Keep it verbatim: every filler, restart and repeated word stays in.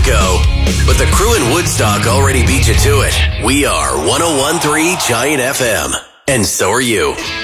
go. But the crew in Woodstock already beat you to it. We are one oh one point three Giant F M. And so are you.